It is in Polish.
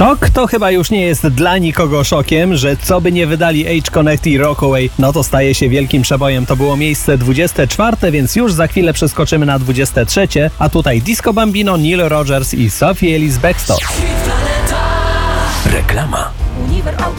Szok to chyba już nie jest dla nikogo szokiem, że co by nie wydali H-Connect i Rockaway, no to staje się wielkim przebojem. To było miejsce 24, więc już za chwilę przeskoczymy na 23, a tutaj Disco Bambino, Neil Rogers i Sophie Ellis Bextor. Reklama.